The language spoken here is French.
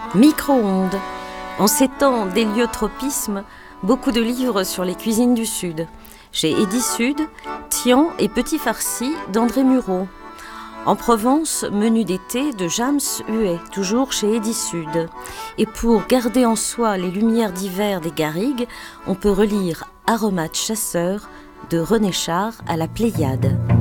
Micro-ondes. En ces temps d'héliotropisme, beaucoup de livres sur les cuisines du Sud. Chez Edisud, Tian et Petit Farci d'André Murau. En Provence, Menu d'été de James Huet, toujours chez Edisud. Et pour garder en soi les lumières d'hiver des garrigues, on peut relire Aromates chasseurs de René Char à la Pléiade.